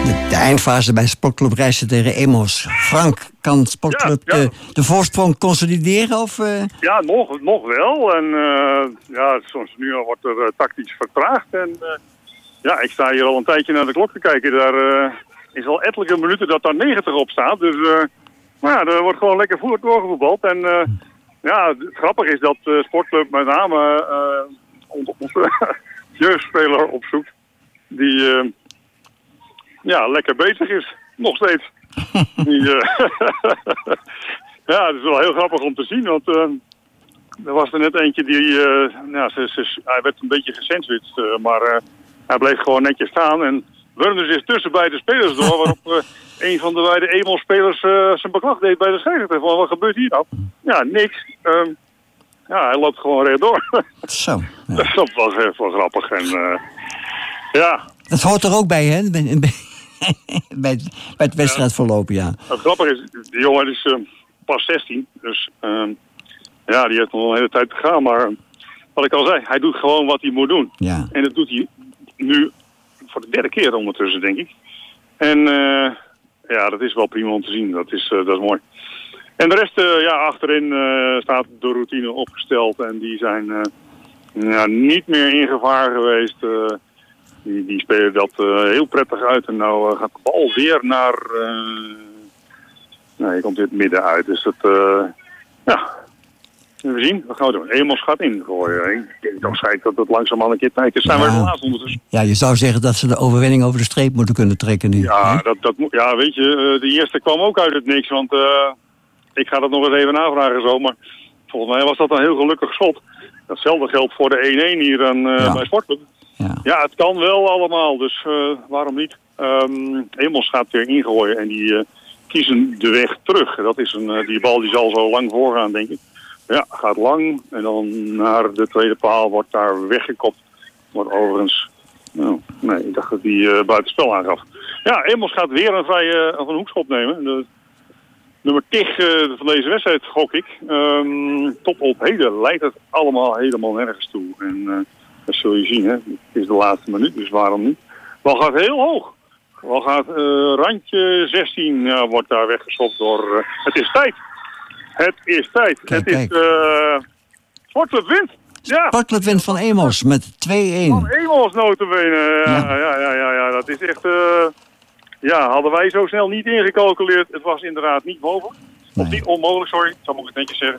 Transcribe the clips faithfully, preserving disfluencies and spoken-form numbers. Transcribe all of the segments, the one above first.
De, de eindfase bij Sportclub Rijssen tegen Emos. Frank, kan Sportclub ja, ja. De, de voorsprong consolideren? Of, uh... Ja, nog, nog wel. En uh, ja, soms nu al wordt er uh, tactisch vertraagd. En uh, ja, ik sta hier al een tijdje naar de klok te kijken. Daar uh, is al ettelijke minuten dat daar negentig op staat. Dus uh, nou ja, er wordt gewoon lekker voort doorgevoetbald. En uh, ja, het grappige is dat uh, Sportclub met name uh, onze jeugdspeler opzoekt. Die uh, ja, lekker bezig is. Nog steeds. Die, uh, ja, het is wel heel grappig om te zien. Want uh, er was er net eentje die... Uh, ja, ze, ze, hij werd een beetje gesandwiched. Uh, maar uh, hij bleef gewoon netjes staan. En Wurmers is tussen beide spelers door. Waarop uh, een van de beide Emos-spelers uh, zijn beklag deed bij de scheidsrechter. Van, wat gebeurt hier nou? Ja, niks. Uh, ja, hij loopt gewoon rechtdoor. Zo. Ja. Dat was echt wel grappig. En uh, ja... Dat hoort er ook bij, hè? Bij, bij, het, bij het wedstrijdverloop, ja. Het grappige is, die jongen is uh, pas zestien. Dus uh, ja, die heeft nog een hele tijd te gaan. Maar uh, wat ik al zei, hij doet gewoon wat hij moet doen. Ja. En dat doet hij nu voor de derde keer ondertussen, denk ik. En uh, ja, dat is wel prima om te zien. Dat is, uh, dat is mooi. En de rest, uh, ja, achterin uh, staat de routine opgesteld. En die zijn uh, ja, niet meer in gevaar geweest. Uh, Die, die spelen dat uh, heel prettig uit. En nou uh, gaat de bal weer naar... Uh... Nee, je komt weer het midden uit. Dus dat... Uh... Ja. We zien. Wat gaan we doen? Emos gaat ingooien. Ik denk toch schijnt dat het langzaam een keer tijd is. Zijn ja. we de laatste ondertussen. Ja, je zou zeggen dat ze de overwinning over de streep moeten kunnen trekken nu. Ja, dat, dat, ja weet je. Uh, de eerste kwam ook uit het niks. Want uh, ik ga dat nog eens even navragen zo. Maar volgens mij was dat een heel gelukkig schot. Datzelfde geldt voor de één-één hier aan, uh, ja. bij Sportclub. Ja. ja, het kan wel allemaal, dus uh, waarom niet? Um, Emos gaat weer ingooien en die uh, kiezen de weg terug. Dat is een, uh, die bal die zal zo lang voorgaan, denk ik. Ja, gaat lang en dan naar de tweede paal wordt daar weggekopt. Wordt overigens, nou, nee, ik dacht dat die uh, buitenspel aangaf. Ja, Emos gaat weer een vrije of een hoekschop nemen. De, nummer tig uh, van deze wedstrijd, gok ik. Um, tot op heden leidt het allemaal helemaal nergens toe. En... Uh, dat zul je zien, hè. Het is de laatste minuut, dus waarom niet? Bal gaat heel hoog. Bal gaat uh, randje zestien, uh, wordt daar weggestopt door... Uh, het is tijd. Het is tijd. Kijk, het is... Uh, Sportclub wint. Ja. Sportclub wint van Emos met twee-één. Van Emos notabene. Ja, ja. Ja, ja, ja, ja. Dat is echt... Uh, ja, hadden wij zo snel niet ingecalculeerd. Het was inderdaad niet mogelijk. Nee. Of niet onmogelijk, sorry. Zo moet ik het netjes zeggen.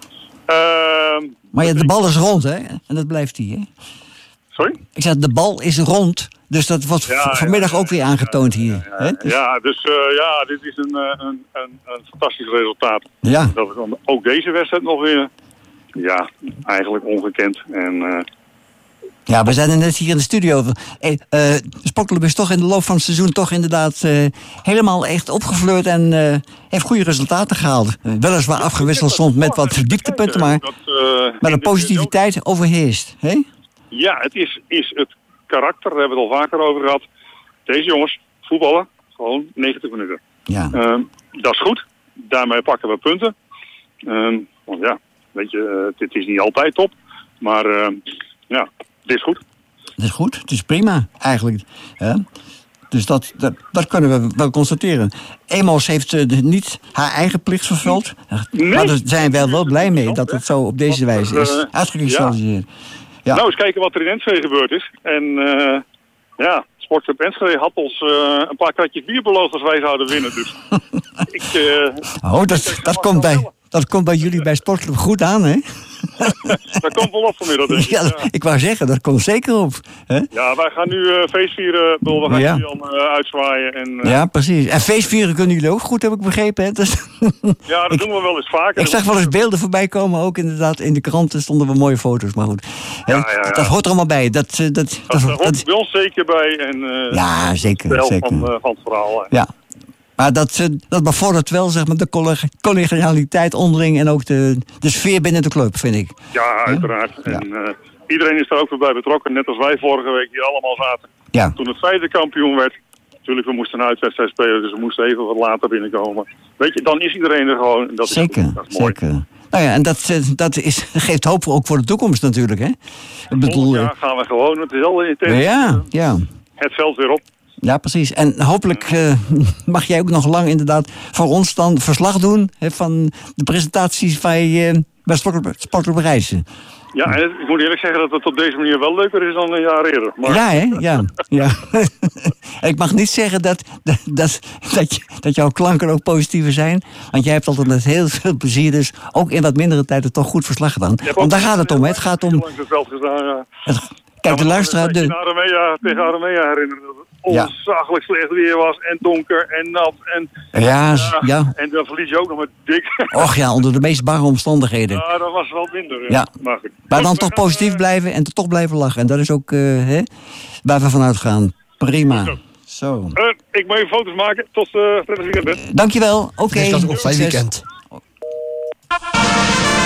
Uh, maar ja, de bal is rond, hè. En dat blijft hij, hè. Sorry? Ik zeg, de bal is rond, dus dat was ja, vanmiddag ja, ja, ook weer aangetoond ja, hier. Ja, ja, hè? Dus... ja dus uh, ja, dit is een, een, een, een fantastisch resultaat. Ja. Dat we dan ook deze wedstrijd nog weer, ja, eigenlijk ongekend. En, uh... Ja, we zijn er net hier in de studio. Hey, uh, de Sportclub is toch in de loop van het seizoen toch inderdaad uh, helemaal echt opgefleurd en uh, heeft goede resultaten gehaald. Uh, weliswaar afgewisseld soms met wat dieptepunten, maar dat, uh, met een positiviteit overheerst. Hè? Ja, het is, is het karakter, daar hebben we het al vaker over gehad. Deze jongens, voetballen, gewoon negentig minuten. Ja. Um, dat is goed. Daarmee pakken we punten. Um, want ja, weet je, uh, dit is niet altijd top. Maar uh, ja, dit is goed. Het is goed, het is prima eigenlijk. Hè? Dus dat, dat, dat kunnen we wel constateren. Emos heeft uh, niet haar eigen plicht vervuld. Nee. Maar daar zijn we wel blij mee dat het zo op deze wijze is uh, uitgekristalliseerd. Ja. Ja. Nou, eens kijken wat er in Enschede gebeurd is. En uh, ja, Sportclub Enschede had ons uh, een paar kratjes bier beloofd als wij zouden winnen. Dus ik, uh, oh, dat, ik dat, komt bij, dat komt bij jullie bij Sportclub goed aan, hè? Dat komt wel op vanmiddag, denk ik. Ja, ja. Ik wou zeggen, dat komt zeker op. Hè? Ja, wij gaan nu uh, feestvieren. We gaan ja. jullie al uh, uitzwaaien. En, uh, ja, precies. En feestvieren kunnen jullie ook goed, heb ik begrepen. Hè? Dus ja, dat ik, doen we wel eens vaker. Ik zag wel eens beelden voorbij komen, ook inderdaad. In de kranten stonden wel mooie foto's, maar goed. Ja, ja, ja. Dat hoort er allemaal bij. Dat, dat, dat, dat, dat hoort bij ons zeker bij. En, uh, ja, zeker. De helft zeker. Van, uh, van het verhaal. Hè. Ja. Maar dat, dat bevordert wel zeg maar, de collegialiteit onderling en ook de, de sfeer binnen de club, vind ik. Ja, uiteraard. Ja. En uh, iedereen is er ook weer bij betrokken, net als wij vorige week hier allemaal zaten. Ja. Toen het Feyenoord kampioen werd, natuurlijk, we moesten een uitwedstrijd spelen, dus we moesten even wat later binnenkomen. Weet je, dan is iedereen er gewoon. En dat zeker, is goed, dat is mooi. Zeker. Nou ja, en dat, dat is, geeft hoop ook voor de toekomst natuurlijk, hè? Ik bedoel, ja, gaan we gewoon, het is al in ja, ja. het veld weer op. Ja, precies. En hopelijk uh, mag jij ook nog lang inderdaad voor ons dan verslag doen hè, van de presentaties bij, uh, bij Sportclub Rijssen. Ja, en ik moet eerlijk zeggen dat het op deze manier wel leuker is dan een jaar eerder. Maar... Ja, hè? Ja. ja. Ik mag niet zeggen dat, dat, dat, dat, je, dat jouw klanken ook positiever zijn. Want jij hebt altijd met heel veel plezier, dus ook in wat mindere tijd het toch goed verslag gedaan. Want daar gaat het om, hè? Het gaat om... Langs het veld gestaan, ja. Het, kijk, de luisteraar... De... Aramea, tegen Aramea herinneren dat het ontzaglijk slecht weer was en donker en nat. En, ja, ja, ja. En dan verlies je ook nog met dik. Och ja, onder de meest barre omstandigheden. Ja, dat was wel minder. Ja. Ja. Maar, goed. maar dan goed, toch gaan, positief uh... blijven en toch blijven lachen. En dat is ook uh, hè, waar we vanuit gaan. Prima. Zo. Zo. Uh, ik moet even foto's maken. Tot uh, prettig weekend. Dankjewel. Oké. Okay. Fijn weekend.